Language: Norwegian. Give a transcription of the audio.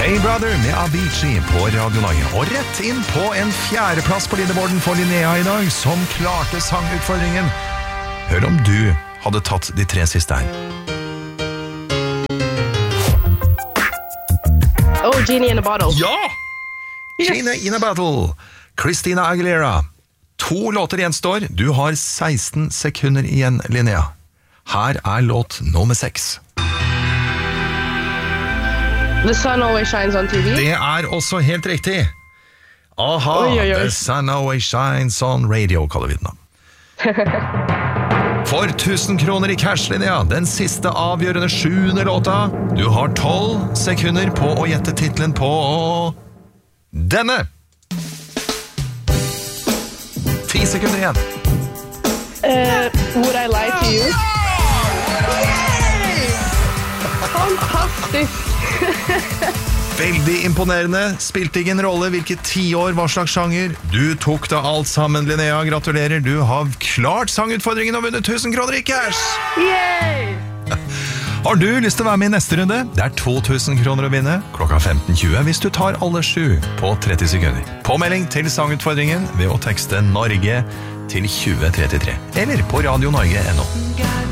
Hey Brother med Avicii på Radio Norge. Og rett inn på en 4. plass på leaderboarden for Linnea i dag, som klarte sangutfordringen. Hør om du hadde tatt de 3 siste her. Oh, Genie in a Bottle. Ja! Yes. Genie in a Bottle. Christina Aguilera. 2 låter gjenstår. Du har 16 sekunder igjen, Linnea. Her er låt nummer 6. The Sun Always Shines on TV. Det er også helt riktig. Aha, Oi. The Sun Always Shines on Radio, kaller vi den da. For 1000 kroner i cash, Linnea. Den siste avgjørende 7. låta. Du har 12 sekunder på å gjette titlen på denne. 10 sekunder igjen. Would I Lie to You? Fantastisk. Veldig imponerende. Spilte ingen rolle hvilket tiår, hva slags sjanger. Du tok det alt sammen, Linnea. Gratulerer. Du har klart sangutfordringen og vunnet 1000 kroner i cash. Yay! Har du lyst til å være med i neste runde? Det er 2000 kroner å vinne klokka 15.20 hvis du tar alle 7 på 30 sekunder. Påmelding til sangutfordringen ved å tekste Norge til 2033 eller på radionorge.no.